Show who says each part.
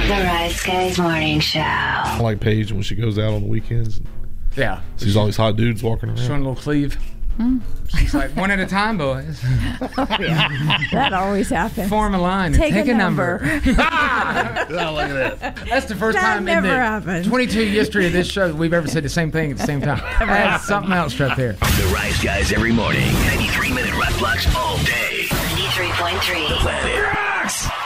Speaker 1: The Rise Guys Morning Show.
Speaker 2: I like Paige when she goes out on the weekends.
Speaker 3: Yeah.
Speaker 2: Sees all these hot dudes walking around.
Speaker 3: Showing a little cleave. She's like, one at a time, boys.
Speaker 4: Yeah, that always happens.
Speaker 3: Form a line.
Speaker 4: Take
Speaker 3: and take
Speaker 4: a
Speaker 3: a number.
Speaker 2: Oh, look at that.
Speaker 3: That's the first
Speaker 4: That
Speaker 3: time
Speaker 4: never
Speaker 3: in the
Speaker 4: happens.
Speaker 3: 22 history of this show that we've ever said the same thing at the same time. That's something else right there.
Speaker 5: The Rise Guys every morning. 93-minute rock blocks all day.
Speaker 1: 93.3.
Speaker 5: Planet Rocks.